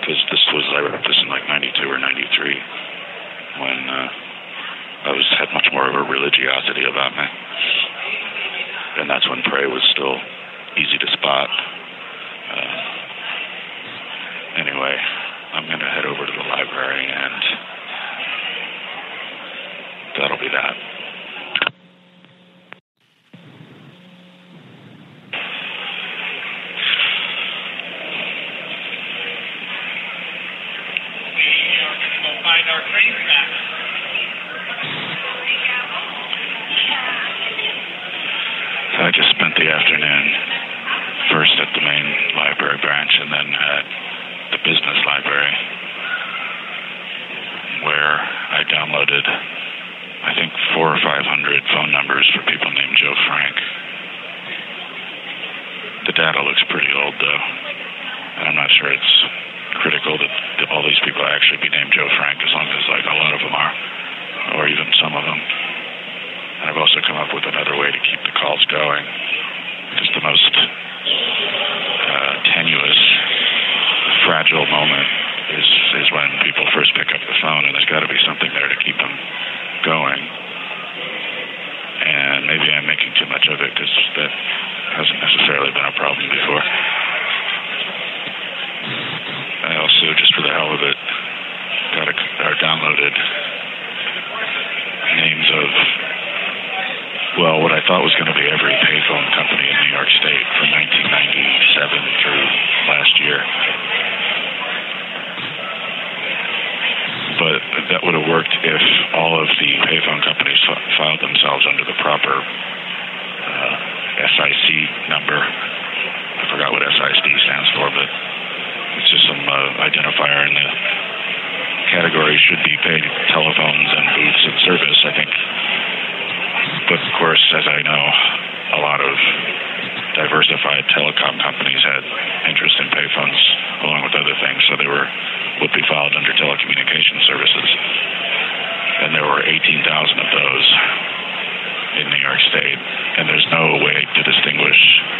because I wrote this in like 92 or 93 when I had much more of a religiosity about me. And that's when prey was still easy to spot. Anyway, I'm going to head over to the library, and that'll be that. Find our train tracks. I just spent the afternoon first at the main library branch and then at the business library, where I downloaded, I think, 400 or 500 phone numbers for people named Joe Frank. The data looks pretty old, though, and I'm not sure it's critical that all these people actually be named Joe Frank, as long as like a lot of them are, or even some of them. And I've also come up with another way to keep the calls going, because the most tenuous, fragile moment is when people first pick up the phone, and there's got to be something there to keep them going. And maybe I'm making too much of it, because that hasn't necessarily been a problem before. I also, just for the hell of it, downloaded names of, well, what I thought was going to be every payphone company in New York State from 1997 through last year. But that would have worked if all of the payphone companies filed themselves under the proper SIC number. I forgot what SIC stands for, but it's just some identifier in the category should be paid telephones and booths and service, I think. But of course, as I know, a lot of diversified telecom companies had interest in payphones along with other things, so they would be filed under telecommunication services. And there were 18,000 of those in New York State, and there's no way to distinguish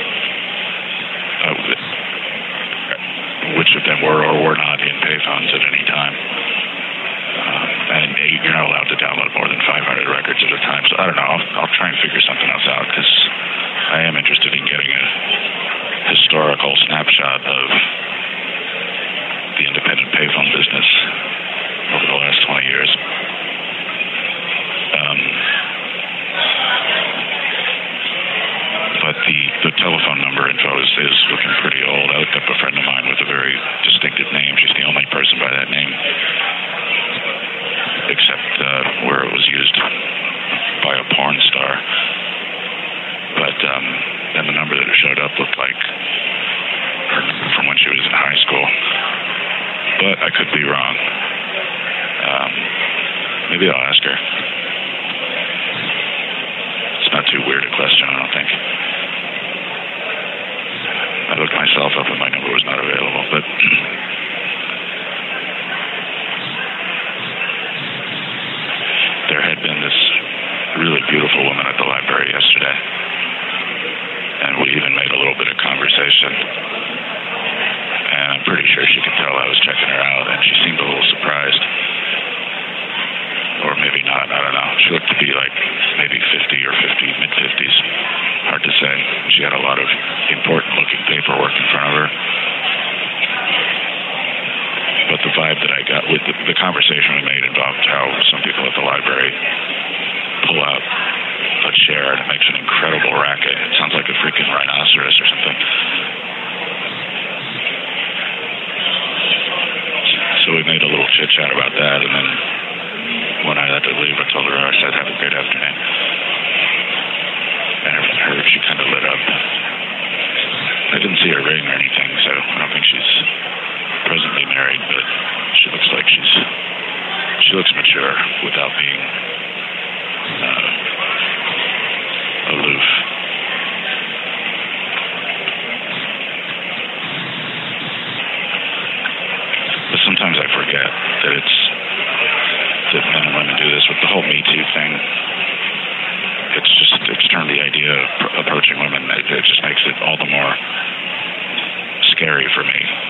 which of them were or were not in payphones at any time. And you're not allowed to download more than 500 records at a time. So I don't know. I'll try and figure something else out, because I am interested in getting a historical snapshot of the independent payphone business over the last 20 years. But the telephone number info is looking pretty old. I looked up a friend of mine with a very distinctive name. She's the only person by that name, except where it was used by a porn star. But then the number that it showed up looked like her number from when she was in high school. But I could be wrong. Maybe I'll ask her. It's not too weird a question, I don't think. I looked myself up and my number was not available, but there had been this really beautiful woman at the library yesterday, and we even made a little bit of conversation, and I'm pretty sure she could tell I was checking her out, and she seemed a little surprised, or maybe not, I don't know. She looked to be like maybe 50 or mid-50s, hard to say. She had a lot of important looking paperwork in front of her. But the vibe that I got with the conversation we made involved how some people at the library pull out a chair and it makes an incredible racket. It sounds like a freaking rhinoceros or something. So we made a little chit chat about that, and then when I had to leave, I told her, I said, have a great afternoon. And she kind of lit up. I didn't see her ring or anything, so I don't think she's presently married, but she looks like she looks mature without being aloof. But sometimes I forget that men and women do this with the whole Me Too thing. It's turned the idea of approaching women, it just makes it all the more scary for me.